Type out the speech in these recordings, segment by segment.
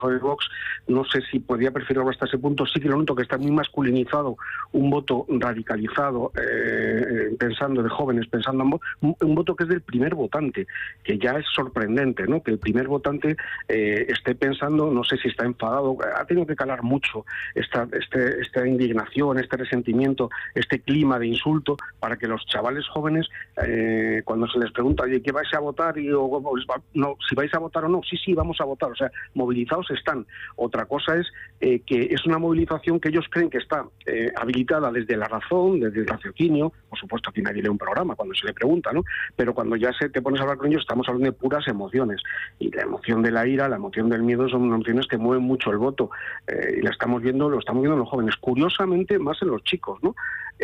de Vox, no sé si podría preferirlo hasta ese punto. Sí que lo noto que está muy masculinizado, un voto radicalizado, pensando de jóvenes, pensando en un voto que es del primer votante, que ya es sorprendente, ¿no? Que el primer votante esté pensando, no sé si está enfadado, ha tenido que calar mucho esta indignación, este resentimiento, este clima de insulto, para que los chavales jóvenes, cuando se les pregunta, oye, ¿qué vais a votar? Y no, si vais a votar o no, sí, vamos a votar, o sea, movilizados están. Otra cosa es que es una movilización que ellos creen que está habilitada desde la razón, desde el raciocinio. Por supuesto, aquí nadie lee un programa cuando se le pregunta, ¿no? Pero cuando ya te pones a hablar con ellos, estamos hablando de puras emociones. Y la emoción de la ira, la emoción del miedo son emociones que mueven mucho el voto. Y lo estamos viendo en los jóvenes. Curiosamente, más en los chicos, ¿no?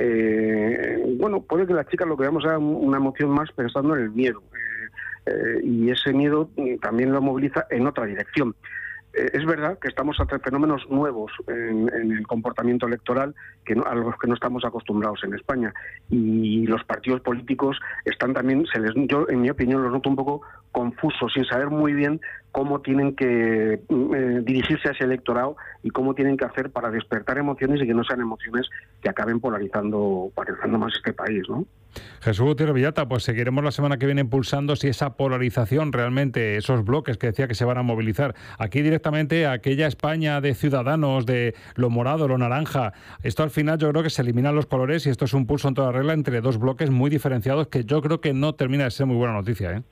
Bueno, puede que las chicas lo que veamos sea una emoción más pensando en el miedo. Y ese miedo también lo moviliza en otra dirección. Es verdad que estamos ante fenómenos nuevos en el comportamiento electoral a los que no estamos acostumbrados en España, y los partidos políticos están también, yo en mi opinión los noto un poco confusos, sin saber muy bien cómo tienen que dirigirse a ese electorado y cómo tienen que hacer para despertar emociones y que no sean emociones que acaben polarizando más este país, ¿no? Jesús Gutiérrez Villata, pues seguiremos la semana que viene impulsando si esa polarización realmente, esos bloques que decía que se van a movilizar. Aquí directamente aquella España de Ciudadanos, de lo morado, lo naranja, esto al final yo creo que se eliminan los colores y esto es un pulso en toda regla entre dos bloques muy diferenciados que yo creo que no termina de ser muy buena noticia, ¿eh?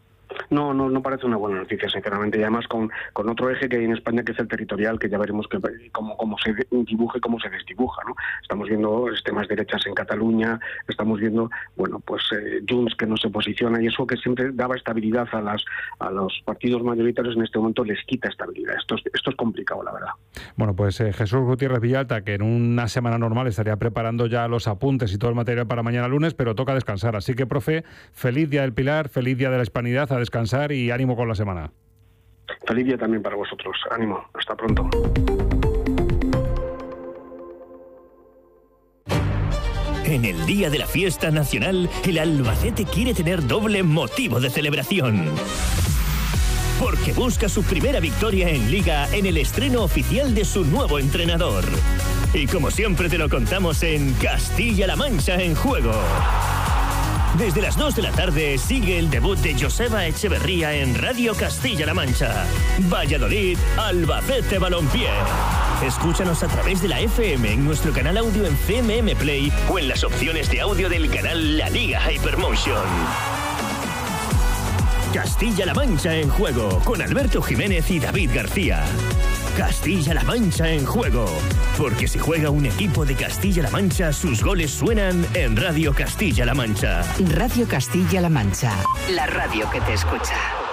No parece una buena noticia, sinceramente, y además con otro eje que hay en España, que es el territorial, que ya veremos cómo se dibuja y cómo se desdibuja, ¿no? Estamos viendo extremas derechas en Cataluña, estamos viendo, bueno, pues Junts que no se posiciona, y eso que siempre daba estabilidad a los partidos mayoritarios, en este momento les quita estabilidad. Esto es complicado, la verdad. Bueno, pues Jesús Gutiérrez Villalta, que en una semana normal estaría preparando ya los apuntes y todo el material para mañana lunes, pero toca descansar. Así que, profe, feliz Día del Pilar, feliz Día de la Hispanidad, a descansar y ánimo con la semana. Feliz día también para vosotros. Ánimo. Hasta pronto. En el día de la fiesta nacional, el Albacete quiere tener doble motivo de celebración. Porque busca su primera victoria en Liga en el estreno oficial de su nuevo entrenador. Y como siempre te lo contamos en Castilla-La Mancha en juego. Desde las 2 de la tarde sigue el debut de Joseba Echeverría en Radio Castilla-La Mancha. Valladolid, Albacete Balompié. Escúchanos a través de la FM en nuestro canal audio en CMM Play o en las opciones de audio del canal La Liga Hypermotion. Castilla-La Mancha en juego con Alberto Jiménez y David García. Castilla-La Mancha en juego, porque si juega un equipo de Castilla-La Mancha, sus goles suenan en Radio Castilla-La Mancha. Radio Castilla-La Mancha, la radio que te escucha.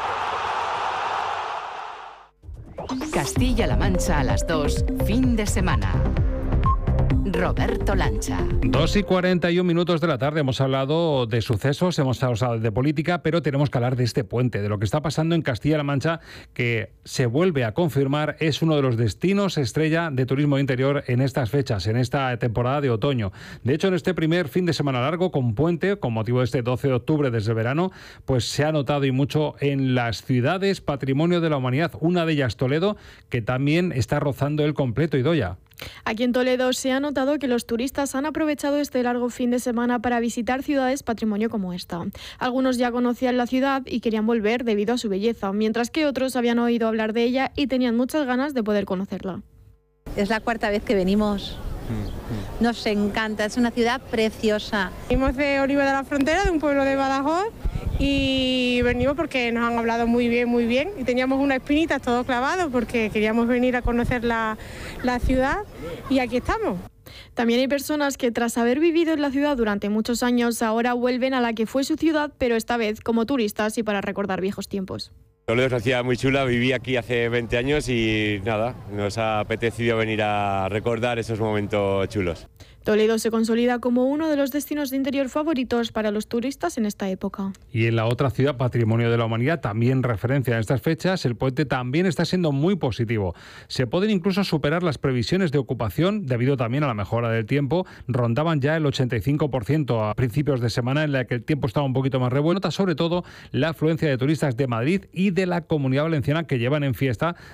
Castilla-La Mancha a las 2, fin de semana. Roberto Lancha. 2:41 de la tarde. Hemos hablado de sucesos, hemos hablado de política, pero tenemos que hablar de este puente, de lo que está pasando en Castilla-La Mancha, que se vuelve a confirmar, es uno de los destinos estrella de turismo interior en estas fechas, en esta temporada de otoño. De hecho, en este primer fin de semana largo con puente, con motivo de este 12 de octubre desde el verano, pues se ha notado y mucho en las ciudades Patrimonio de la Humanidad, una de ellas Toledo, que también está rozando el completo, Idoia. Aquí en Toledo se ha notado que los turistas han aprovechado este largo fin de semana para visitar ciudades patrimonio como esta. Algunos ya conocían la ciudad y querían volver debido a su belleza, mientras que otros habían oído hablar de ella y tenían muchas ganas de poder conocerla. Es la cuarta vez que venimos. Nos encanta, es una ciudad preciosa. Venimos de Oliva de la Frontera, de un pueblo de Badajoz, y venimos porque nos han hablado muy bien, y teníamos una espinita todo clavado porque queríamos venir a conocer la ciudad, y aquí estamos. También hay personas que tras haber vivido en la ciudad durante muchos años ahora vuelven a la que fue su ciudad, pero esta vez como turistas y para recordar viejos tiempos. Toledo es una ciudad muy chula, viví aquí hace 20 años y nada, nos ha apetecido venir a recordar esos momentos chulos. Toledo se consolida como uno de los destinos de interior favoritos para los turistas en esta época. Y en la otra ciudad, Patrimonio de la Humanidad, también referencia en estas fechas, el puente también está siendo muy positivo. Se pueden incluso superar las previsiones de ocupación, debido también a la mejora del tiempo. Rondaban ya el 85% a principios de semana, en la que el tiempo estaba un poquito más revuelto. Sobre todo la afluencia de turistas de Madrid y de la Comunidad Valenciana, que llevan en fiesta